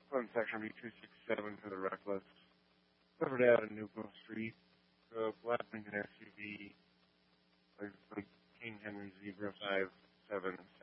One section B267 for the reckless. Covered out in Newcomb Street. Black Lincoln SUV. Like King Henry Zebra 57